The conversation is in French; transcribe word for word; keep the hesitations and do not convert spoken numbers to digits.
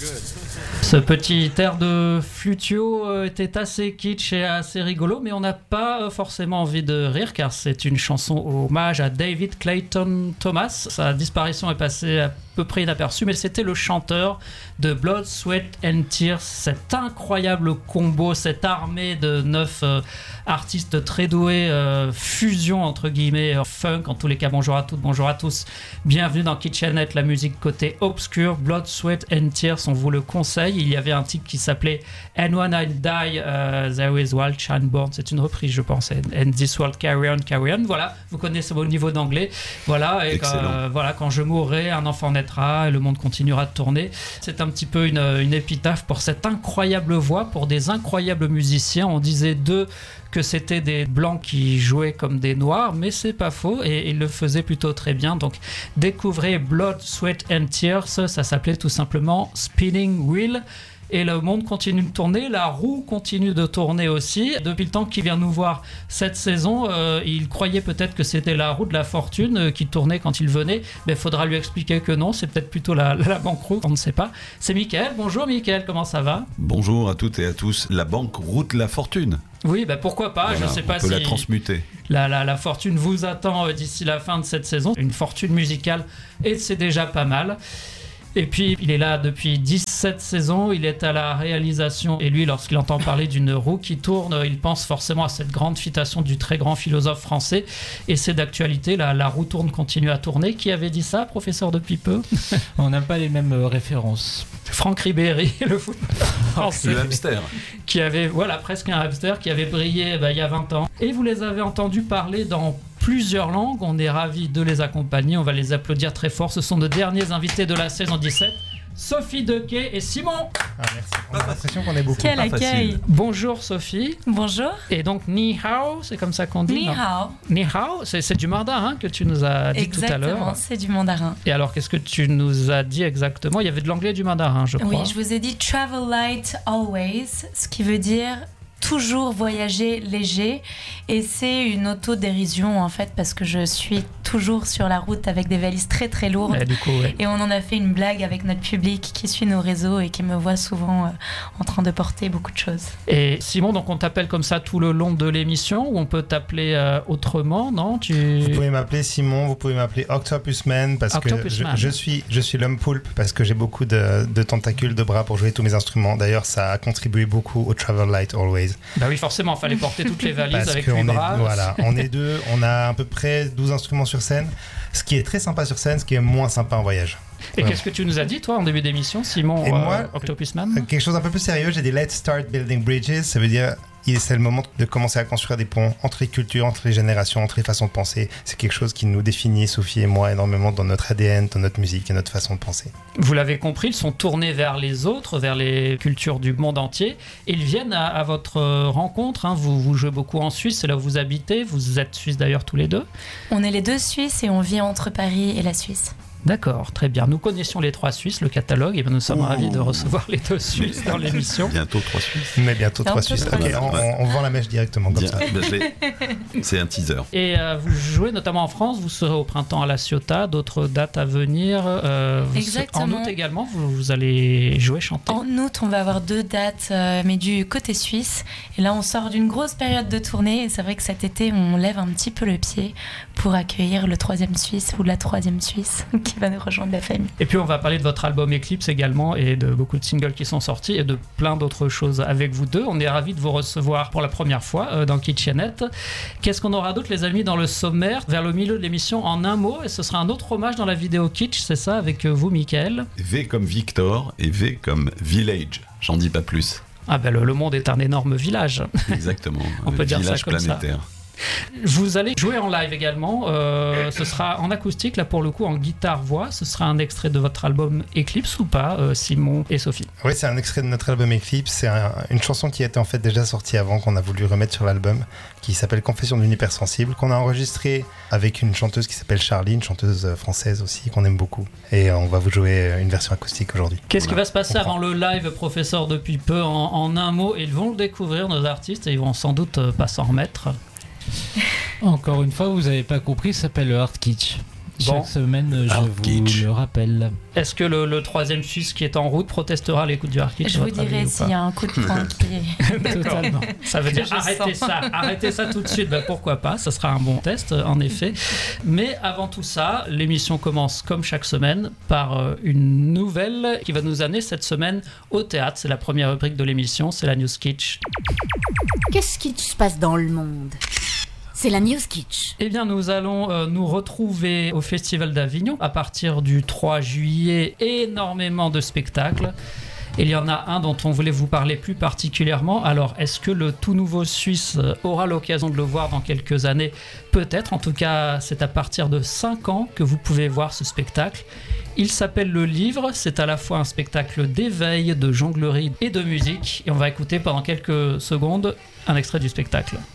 Ce petit air de flutio était assez kitsch et assez rigolo, mais on n'a pas forcément envie de rire car c'est une chanson hommage à David Clayton Thomas. Sa disparition est passée à peu près inaperçue, mais c'était le chanteur de Blood, Sweat and Tears, cet incroyable combo, cette armée de neuf euh, artistes très doués, euh, fusion entre guillemets, euh, funk. En tous les cas, bonjour à toutes, bonjour à tous. Bienvenue dans Kitchenette, la musique côté obscur. Blood, Sweat and Tears, on vous le conseille. Il y avait un titre qui s'appelait And When I Die, uh, There Is Wild Child Born. C'est une reprise, je pense. And This World Carry On, Carry On. Voilà, vous connaissez mon niveau d'anglais. Voilà, et euh, voilà, quand je mourrai, un enfant naîtra et le monde continuera de tourner. C'est un petit peu une, une épitaphe pour cette incroyable voix, pour des incroyables musiciens. On disait d'eux que c'était des blancs qui jouaient comme des noirs, mais c'est pas faux et ils le faisaient plutôt très bien. Donc découvrez Blood, Sweat and Tears, ça s'appelait tout simplement Spinning Wheel. Et le monde continue de tourner, la roue continue de tourner aussi. Depuis le temps qu'il vient nous voir cette saison, euh, il croyait peut-être que c'était la roue de la fortune euh, qui tournait quand il venait. Mais il faudra lui expliquer que non, c'est peut-être plutôt la, la banqueroute, on ne sait pas. C'est Mickaël. Bonjour Mickaël, comment ça va ? Bonjour à toutes et à tous. La banqueroute la fortune. Oui, bah pourquoi pas, voilà, je ne sais pas on peut si la transmuter. La, la, la fortune vous attend euh, d'ici la fin de cette saison. Une fortune musicale, et c'est déjà pas mal. Et puis, il est là depuis dix-sept saisons, il est à la réalisation. Et lui, lorsqu'il entend parler d'une roue qui tourne, il pense forcément à cette grande citation du très grand philosophe français. Et c'est d'actualité, la, la roue tourne, continue à tourner. Qui avait dit ça, professeur depuis peu ? On n'a pas les mêmes euh, références. Franck Ribéry, le footballeur français. Le hamster. Qui avait, voilà, presque un hamster, qui avait brillé bah, il y a vingt ans. Et vous les avez entendus parler dans plusieurs langues, on est ravis de les accompagner, on va les applaudir très fort. Ce sont nos derniers invités de la saison dix-sept, Sophie Dequet et Simon. Ah, merci. On a l'impression qu'on est beaucoup. Quel accueil. Bonjour Sophie. Bonjour. Et donc Ni Hao, c'est comme ça qu'on dit. Ni Hao. Ni Hao, c'est, c'est du mandarin que tu nous as dit exactement, tout à l'heure. Exactement, c'est du mandarin. Et alors, qu'est-ce que tu nous as dit exactement ? Il y avait de l'anglais et du mandarin, je crois. Oui, je vous ai dit travel light always, ce qui veut dire toujours voyager léger, et c'est une autodérision en fait parce que je suis toujours sur la route avec des valises très très lourdes et, du coup, ouais. et on en a fait une blague avec notre public qui suit nos réseaux et qui me voit souvent euh, en train de porter beaucoup de choses. Et Simon, donc on t'appelle comme ça tout le long de l'émission ou on peut t'appeler euh, autrement, non tu... Vous pouvez m'appeler Simon, vous pouvez m'appeler Octopus Man parce Octopus que je, Man. je suis je suis l'homme poulpe parce que j'ai beaucoup de, de tentacules de bras pour jouer tous mes instruments. D'ailleurs, ça a contribué beaucoup au Travel Light Always. Bah oui, forcément, il fallait porter toutes les valises parce avec les bras. Est, voilà, on est deux, on a à peu près douze instruments sur scène, ce qui est très sympa sur scène, ce qui est moins sympa en voyage. Et ouais. Qu'est-ce que tu nous as dit, toi, en début d'émission, Simon, Et euh, moi, Octopus Man ? Quelque chose d'un peu plus sérieux, j'ai dit Let's start building bridges, ça veut dire c'est le moment de commencer à construire des ponts entre les cultures, entre les générations, entre les façons de penser. C'est quelque chose qui nous définit, Sophie et moi, énormément dans notre A D N, dans notre musique et notre façon de penser. Vous l'avez compris, ils sont tournés vers les autres, vers les cultures du monde entier. Et ils viennent à, à votre rencontre. Hein. Vous, vous jouez beaucoup en Suisse, c'est là où vous habitez. Vous êtes Suisses d'ailleurs tous les deux. On est les deux Suisses et on vit entre Paris et la Suisse. D'accord, très bien. Nous connaissions les trois Suisses, le catalogue, et bien nous sommes oh. ravis de recevoir les deux Suisses dans l'émission. Bientôt trois Suisses. Mais bientôt trois Suisses. Ok, on, on, on vend la mèche directement comme Bien. ça. C'est un teaser. Et euh, vous jouez notamment en France, vous serez au printemps à La Ciotat, d'autres dates à venir. Euh, Exactement. En août également, vous, vous allez jouer, chanter. En août, on va avoir deux dates, euh, mais du côté suisse. Et là, on sort d'une grosse période de tournée. Et c'est vrai que cet été, on lève un petit peu le pied pour accueillir le troisième Suisse ou la troisième Suisse qui va nous rejoindre la famille. Et puis on va parler de votre album Eclipse également et de beaucoup de singles qui sont sortis et de plein d'autres choses avec vous deux. On est ravis de vous recevoir pour la première fois euh, dans Kitchenette. Qu'est-ce qu'on aura d'autre, les amis, dans le sommaire vers le milieu de l'émission en un mot, et ce sera un autre hommage dans la vidéo Kitsch, c'est ça, avec vous Mickaël. V comme Victor et V comme Village, j'en dis pas plus. Ah ben le, le monde est un énorme village. Exactement. On peut dire ça comme planétaire. ça. Vous allez jouer en live également, euh, ce sera en acoustique, là pour le coup en guitare-voix. Ce sera un extrait de votre album Eclipse ou pas, euh, Simon et Sophie? Oui, c'est un extrait de notre album Eclipse. C'est un, une chanson qui était en fait déjà sortie avant, qu'on a voulu remettre sur l'album, qui s'appelle Confession d'une hypersensible, qu'on a enregistré avec une chanteuse qui s'appelle Charlie, une chanteuse française aussi qu'on aime beaucoup. Et on va vous jouer une version acoustique aujourd'hui. Qu'est-ce voilà. qui va se passer avant le live, professeur, depuis peu, en, en un mot? Ils vont le découvrir, nos artistes, et ils vont sans doute pas s'en remettre. Encore une fois, vous n'avez pas compris, ça s'appelle le hard kitsch. Bon. Chaque semaine, je Hard vous Kitsch. le rappelle. Est-ce que le, le troisième Suisse qui est en route protestera à l'écoute du Hard Kitsch, Je à vous votre avis, dirai ou s'il pas y a un coup de poing qui est... Totalement. Ça veut que dire je arrêtez sens. ça, arrêtez ça tout de suite. Ben, pourquoi pas, ça sera un bon test en effet. Mais avant tout ça, l'émission commence comme chaque semaine par euh, une nouvelle qui va nous amener cette semaine au théâtre. C'est la première rubrique de l'émission, c'est la News Kitsch. Qu'est-ce qui se passe dans le monde? C'est la News Kitsch. Eh bien, nous allons euh, nous retrouver au Festival d'Avignon à partir du trois juillet. Énormément de spectacles. Il y en a un dont on voulait vous parler plus particulièrement. Alors, est-ce que le tout nouveau Suisse aura l'occasion de le voir dans quelques années? Peut-être. En tout cas, c'est à partir de cinq ans que vous pouvez voir ce spectacle. Il s'appelle Le Livre. C'est à la fois un spectacle d'éveil, de jonglerie et de musique. Et on va écouter pendant quelques secondes un extrait du spectacle.